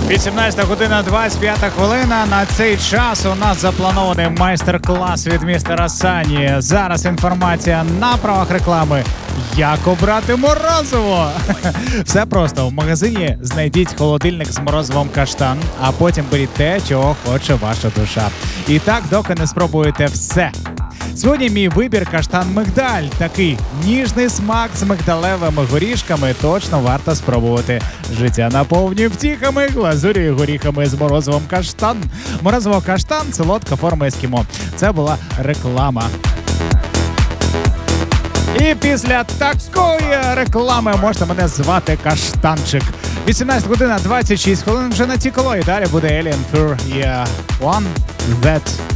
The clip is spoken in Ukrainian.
18 година 25 хвилина. На цей час у нас запланований майстер-клас від містера Сані. Зараз інформація на правах реклами. Як обрати морозиво? Все просто. В магазині знайдіть холодильник з морозивом каштан, а потім беріть те, чого хоче ваша душа. І так, доки не спробуєте все. Сьогодні мій вибір каштан-мигдаль. Такий ніжний смак з мигдалевими горішками точно варто спробувати. Життя наповнює втіхами, глазурю і горіхами з морозивом каштан. Морозиво каштан – солодка форма ескімо. Це була реклама. І після такої реклами можете мене звати Каштанчик. 18 година 26 хвилин вже натікало, і далі буде Alien Fur. Yeah, one that